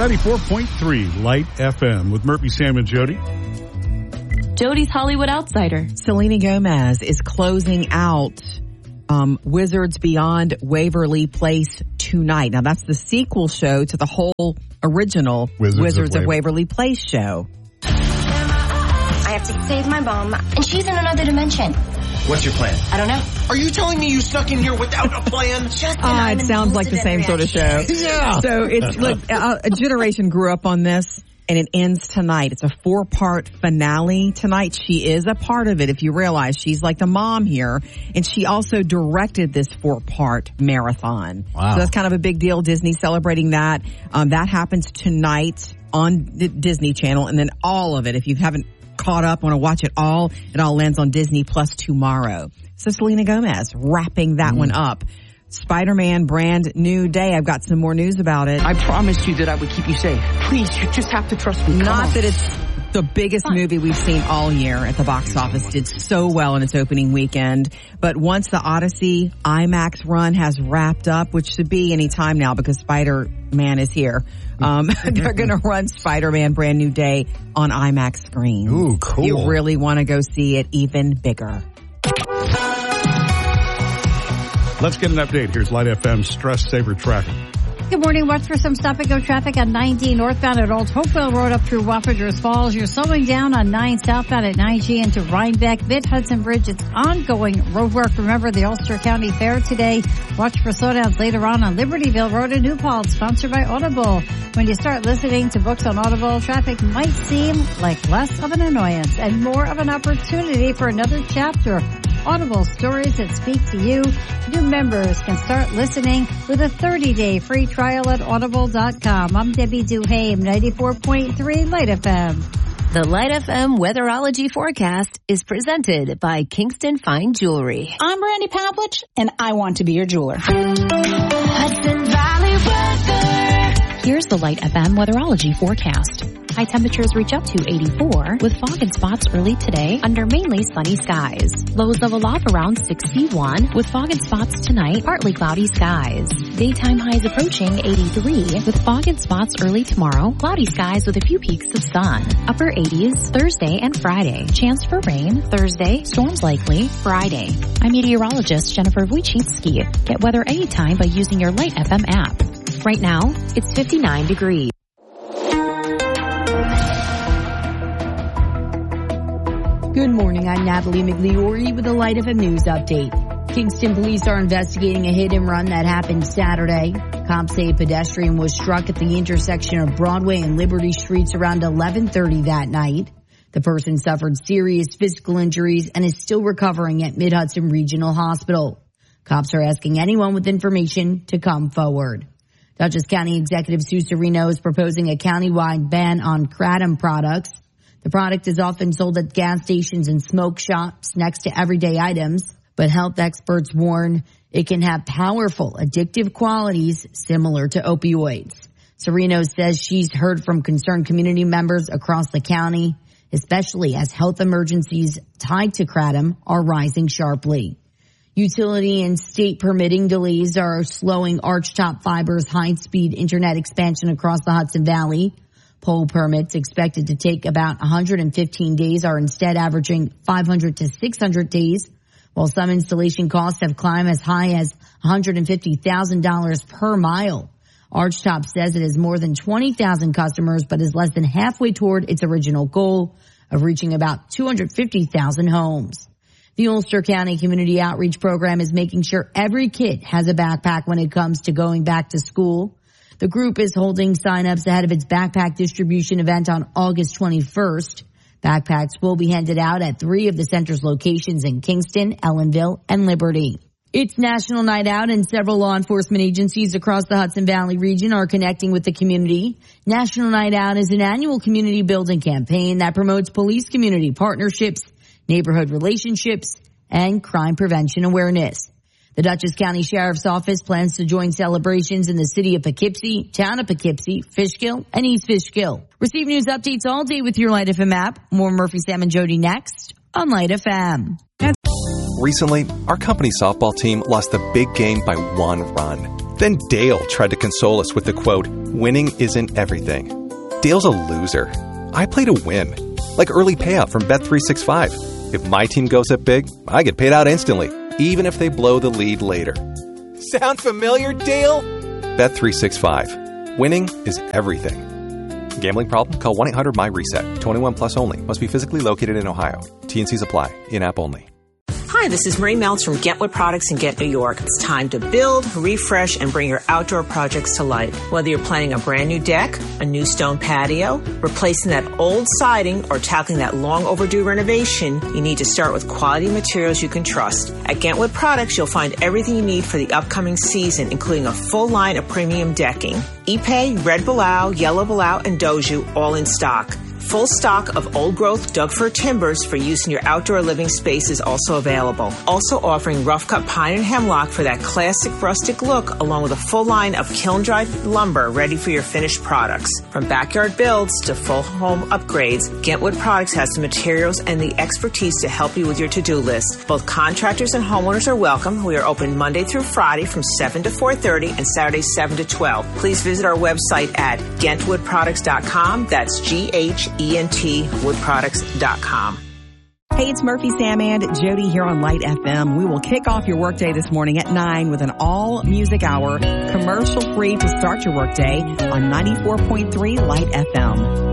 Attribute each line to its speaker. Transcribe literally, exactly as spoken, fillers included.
Speaker 1: ninety-four point three Light F M with Murphy, Sam, and Jody.
Speaker 2: Jody's Hollywood Outsider.
Speaker 3: Selena Gomez is closing out um, Wizards Beyond Waverly Place tonight. Now, that's the sequel show to the whole original Wizards, Wizards of, of Waverly Place show.
Speaker 4: I have to save my mom, and she's in another dimension.
Speaker 5: What's your plan?
Speaker 4: I don't know.
Speaker 5: Are you telling me you snuck in here without a plan?
Speaker 4: Just
Speaker 3: Ah, uh, it sounds like the same sort of show.
Speaker 5: Yeah.
Speaker 3: So it's look, a, a generation grew up on this, and it ends tonight. It's a four-part finale tonight. She is a part of it. If you realize, she's like the mom here, and she also directed this four-part marathon.
Speaker 1: Wow.
Speaker 3: So that's kind of a big deal. Disney celebrating that. Um, that happens tonight on the Disney Channel, and then all of it, if you haven't caught up, want to watch it all, it all lands on Disney Plus tomorrow. So Selena Gomez wrapping that mm. one up. Spider-Man Brand New Day. I've got some more news about it.
Speaker 6: I promised you that I would keep you safe. Please, you just have to trust me. Come
Speaker 3: Not
Speaker 6: on.
Speaker 3: that it's the biggest Fine. movie we've seen all year at the box office. Did so well in its opening weekend. But once the Odyssey IMAX run has wrapped up, which should be any time now because Spider-Man is here, um, they're going to run Spider-Man Brand New Day on IMAX screens.
Speaker 1: Ooh, cool.
Speaker 3: You really want to go see it even bigger.
Speaker 1: Let's get an update. Here's Light F M's Stress Saver traffic.
Speaker 7: Good morning. Watch for some stop-and-go traffic on ninety northbound at Old Hopewell Road up through Wappingers Falls. You're slowing down on nine southbound at nine G into Rhinebeck. Mid-Hudson Bridge, it's ongoing road work. Remember the Ulster County Fair today. Watch for slowdowns later on on Libertyville Road in New Paltz, sponsored by Audible. When you start listening to books on Audible, traffic might seem like less of an annoyance and more of an opportunity for another chapter. Audible stories that speak to you. New members can start listening with a thirty-day free trial at audible dot com. I'm Debbie Duhame, ninety-four point three Light F M.
Speaker 2: The Light F M weatherology forecast is presented by Kingston Fine Jewelry.
Speaker 8: I'm Brandy Pavlich, and I want to be your jeweler.
Speaker 2: Hudson Valley weather. Here's the Light F M weatherology forecast. High temperatures reach up to eighty-four with fog and spots early today under mainly sunny skies. Lows level off around sixty-one with fog and spots tonight, partly cloudy skies. Daytime highs approaching eighty-three with fog and spots early tomorrow, cloudy skies with a few peaks of sun. Upper eighties Thursday and Friday. Chance for rain Thursday, storms likely Friday. I'm meteorologist Jennifer Wojcicki. Get weather anytime by using your Light F M app. Right now, it's fifty-nine degrees.
Speaker 9: Good morning, I'm Natalie Migliori with a Light F M News update. Kingston police are investigating a hit and run that happened Saturday. Cops say a pedestrian was struck at the intersection of Broadway and Liberty Streets around eleven thirty that night. The person suffered serious physical injuries and is still recovering at Mid-Hudson Regional Hospital. Cops are asking anyone with information to come forward. Dutchess County Executive Sue Serino is proposing a countywide ban on kratom products. The product is often sold at gas stations and smoke shops next to everyday items, but health experts warn it can have powerful addictive qualities similar to opioids. Serino says she's heard from concerned community members across the county, especially as health emergencies tied to kratom are rising sharply. Utility and state permitting delays are slowing Archtop Fiber's high-speed internet expansion across the Hudson Valley. Pole permits expected to take about one hundred fifteen days are instead averaging five hundred to six hundred days, while some installation costs have climbed as high as one hundred fifty thousand dollars per mile. Archtop says it has more than twenty thousand customers, but is less than halfway toward its original goal of reaching about two hundred fifty thousand homes. The Ulster County Community Outreach Program is making sure every kid has a backpack when it comes to going back to school. The group is holding sign-ups ahead of its backpack distribution event on August twenty-first. Backpacks will be handed out at three of the center's locations in Kingston, Ellenville, and Liberty. It's National Night Out, and several law enforcement agencies across the Hudson Valley region are connecting with the community. National Night Out is an annual community building campaign that promotes police-community partnerships, neighborhood relationships, and crime prevention awareness. The Dutchess County Sheriff's Office plans to join celebrations in the city of Poughkeepsie, town of Poughkeepsie, Fishkill, and East Fishkill. Receive news updates all day with your Light F M app. More Murphy, Sam, and Jody next on Light F M.
Speaker 10: Recently, our company softball team lost a big game by one run. Then Dale tried to console us with the quote, winning isn't everything. Dale's a loser. I play to win. Like early payout from Bet three sixty-five. If my team goes up big, I get paid out instantly, even if they blow the lead later. Sound familiar, Dale? Bet three sixty-five. Winning is everything. Gambling problem? Call one eight hundred my reset. twenty-one plus only. Must be physically located in Ohio. T and C's apply. In-app only.
Speaker 11: Hi, this is Marie Meltz from Get Wood Products in Ghent, New York. It's time to build, refresh, and bring your outdoor projects to life. Whether you're planning a brand new deck, a new stone patio, replacing that old siding, or tackling that long overdue renovation, you need to start with quality materials you can trust. At Ghent Wood Products, you'll find everything you need for the upcoming season, including a full line of premium decking. Ipe, Red Balau, Yellow Balau, and Doju, all in stock. Full stock of old-growth Doug-fir timbers for use in your outdoor living space is also available. Also offering rough-cut pine and hemlock for that classic rustic look, along with a full line of kiln-dried lumber ready for your finished products. From backyard builds to full home upgrades, Ghent Wood Products has the materials and the expertise to help you with your to-do list. Both contractors and homeowners are welcome. We are open Monday through Friday from seven to four thirty and Saturday seven to twelve. Please visit our website at ghent wood products dot com. That's G H E N T wood products dot com.
Speaker 3: Hey, it's Murphy, Sam, and Jody here on Light F M. We will kick off your workday this morning at nine with an all-music hour, commercial-free to start your workday on ninety-four point three Light F M.